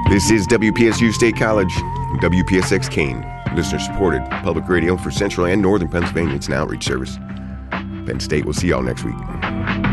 This is WPSU State College, WPSX Kane, listener-supported public radio for Central and Northern Pennsylvania. It's an outreach service. Penn State, we'll see y'all next week.